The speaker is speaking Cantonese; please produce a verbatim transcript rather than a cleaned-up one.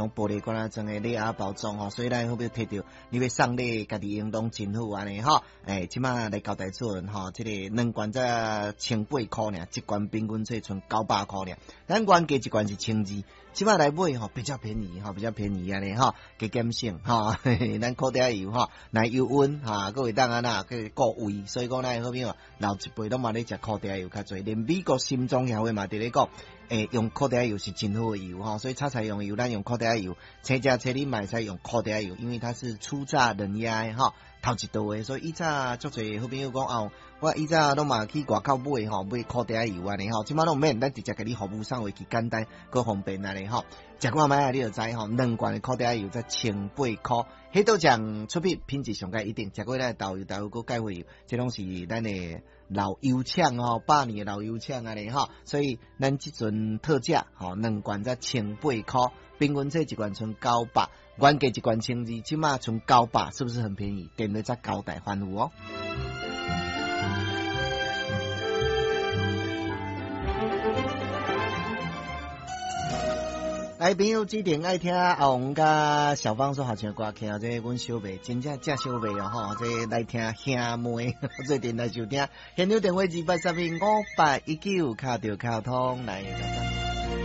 用玻璃罐啊装的礼盒包装吼，所以咱好不要摕到，你要送礼，家己用拢真好安尼吼。诶，即马来交代出人吼，即、这个两罐才千八箍尔，一罐平均税剩九百箍尔，咱原价一罐是千二。即摆来买吼比较便宜吼，比较便宜安尼吼，加减省吼，咱烤底油吼，来油温哈，各位当然啦，去顾胃，所以讲咱好朋友老一辈都嘛咧食烤底油较侪，连美国心脏协会嘛伫咧讲，诶，用烤底油是真好的油吼，所以炒菜用油，咱用烤底油，青椒青你买使用烤底油，因为它是初榨冷压的吼，头一道的，所以以前足侪好朋友讲哦。我以前拢嘛去外口买吼，买烤底油安尼吼，即摆拢免，咱直接甲你服务送回去，简单搁方便安尼吼。食看卖啊，你就知吼，两罐的烤底油才千八箍，迄都讲出品品质上佳一定。食过咱豆油豆油搁钙油，这拢是咱的老油厂吼，百年的老油厂安尼吼，所以咱即阵特价吼，两罐才千八箍，平均这一罐剩九百，原价一罐千二，即马剩九百，是不是很便宜？点了才交代欢呼哦。来朋友指定爱听阿王甲小芳所合唱歌曲，这阮小妹真正正小妹哦吼，这来听兄妹，做电来收听，现场电话二八三五八一九，卡着卡通来。